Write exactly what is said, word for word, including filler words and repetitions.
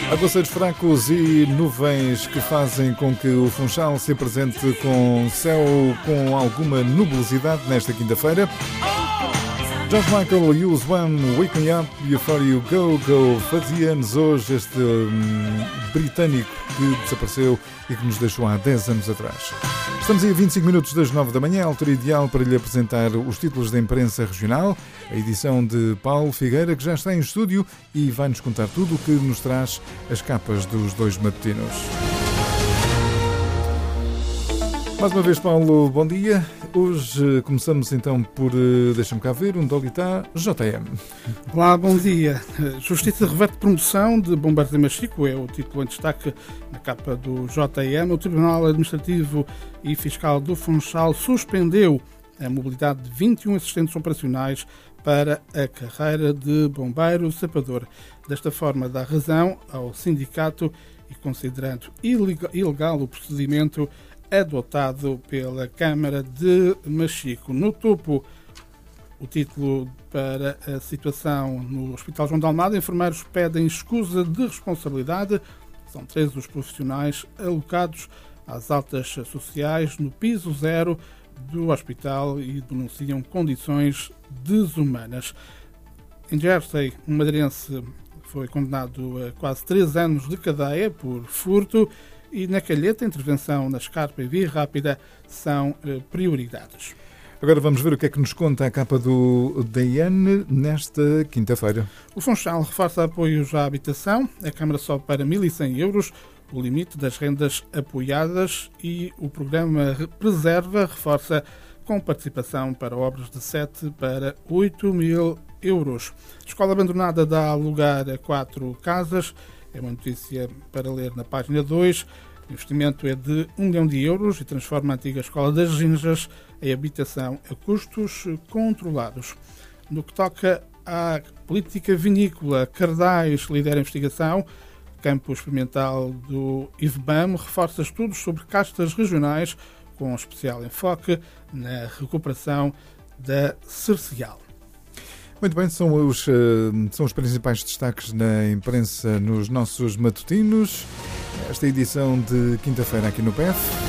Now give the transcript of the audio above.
Aguaceiros fracos e nuvens que fazem com que o Funchal se apresente com céu com alguma nubosidade nesta quinta-feira. George Michael, Use One, Wake Me Up, Before You Go Go. Fazia anos hoje este hum, britânico que desapareceu e que nos deixou há dez anos atrás. Estamos aí a vinte e cinco minutos das nove da manhã, a altura ideal para lhe apresentar os títulos da imprensa regional, a edição de Paulo Figueira, que já está em estúdio e vai-nos contar tudo o que nos traz as capas dos dois matutinos. Mais uma vez, Paulo, bom dia. Hoje começamos então por, deixa-me cá ver, um Dolitá J M. Olá, bom dia. Justiça reverte promoção de bombeiros em Machico, é o título em destaque na capa do J M. O Tribunal Administrativo e Fiscal do Funchal suspendeu a mobilidade de vinte e um assistentes operacionais para a carreira de bombeiro sapador. Desta forma, dá razão ao sindicato e, considerando ilegal o procedimento adotado pela Câmara de Machico. No topo, o título para a situação no Hospital João de Almada: enfermeiros pedem escusa de responsabilidade. São três os profissionais alocados às altas sociais no piso zero do hospital e denunciam condições desumanas. Em Jersey, um madeirense foi condenado a quase três anos de cadeia por furto. E na Calheta, intervenção na escarpa e via rápida são eh, prioridades. Agora vamos ver o que é que nos conta a capa do D N nesta quinta-feira. O Funchal reforça apoios à habitação. A Câmara sobe para mil e cem euros o limite das rendas apoiadas e o programa Preserva reforça com participação para obras de sete para oito mil euros. Escola abandonada dá lugar a quatro casas. É uma notícia para ler na página dois. O investimento é de um milhão de euros e transforma a antiga Escola das Ginjas em habitação a custos controlados. No que toca à política vinícola, Cardais lidera a investigação. Campo experimental do IVBAM reforça estudos sobre castas regionais, com especial enfoque na recuperação da cercial. Muito bem, são os, são os principais destaques na imprensa nos nossos matutinos. Esta edição de quinta-feira aqui no P F.